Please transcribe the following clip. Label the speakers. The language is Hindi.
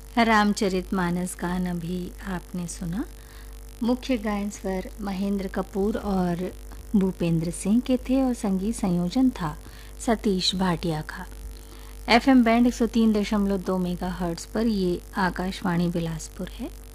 Speaker 1: रामचरितमानस गान अभी आपने सुना। मुख्य गायन स्वर महेंद्र कपूर और भूपेंद्र सिंह के थे और संगीत संयोजन था सतीश भाटिया का। एफएम बैंड 103.2 मेगाहर्ट्ज़ पर ये आकाशवाणी बिलासपुर है।